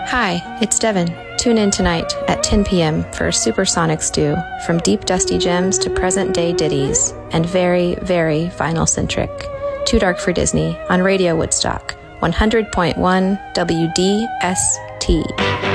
Hi, it's Devin. Tune in tonight at 10 p.m. for a supersonic stew from deep dusty gems to present-day ditties and very, very vinyl-centric. Too Dark for Disney on Radio Woodstock, 100.1 WDST.